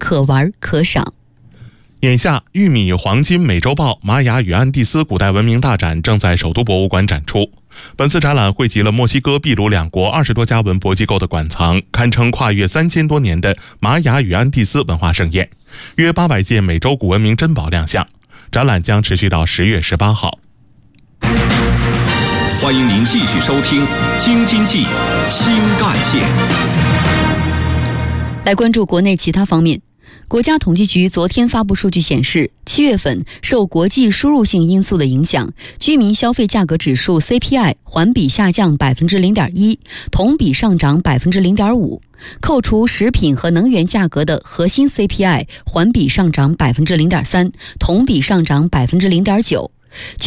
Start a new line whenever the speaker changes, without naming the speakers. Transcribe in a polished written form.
可玩可赏。
眼下，玉米、黄金、美洲豹、玛雅与安第斯古代文明大展正在首都博物馆展出。本次展览汇集了墨西哥、秘鲁两国20多家文博机构的馆藏，堪称跨越3000多年的玛雅与安第斯文化盛宴。约800件美洲古文明珍宝亮相。展览将持续到10月18号。
欢迎您继续收听《京津冀新干线》。
来关注国内其他方面。国家统计局昨天发布数据显示，7月份受国际输入性因素的影响，居民消费价格指数 CPI 环比下降 0.1%， 同比上涨 0.5%。扣除食品和能源价格的核心 CPI 环比上涨 0.3%， 同比上涨 0.9%。